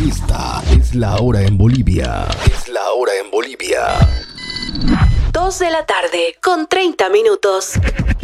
Esta es la hora en Bolivia. Es la hora en Bolivia. 2 de la tarde, con 30 minutos.